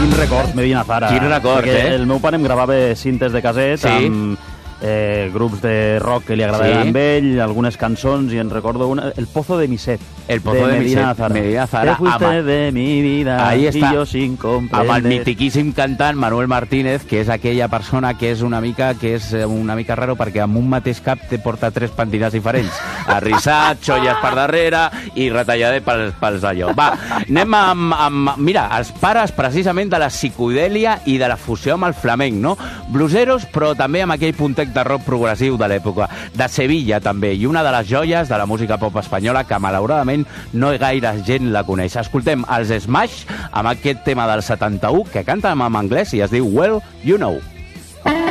Quin record, Medina Zara. Quin record, El meu pare em gravava cintes de caset amb grups de rock que li agradaven a ell, algunes cançons, i en recordo una, El Pozo de mi Set. El Pozo de Medina Zara. Medina Zara. Te fuiste de mi vida Ahí y està. yo sin comprender. Amb el mitiquíssim cantant Manuel Martínez, que és aquella persona que és una mica raro perquè amb un mateix cap te porta 3 pentinats diferents. Arrissat, xolles per darrere i retalladet pels d'allò. Va, anem amb... Mira, els pares precisament de la psicodèlia i de la fusió amb el flamenc, no? Bluseros, però també amb aquell puntet de rock progressiu de l'època. De Sevilla, també, i una de les joies de la música pop espanyola que, malauradament, no gaire gent la coneix. Escoltem els Smash amb aquest tema del 71 que canten en anglès i es diu Well, You Know.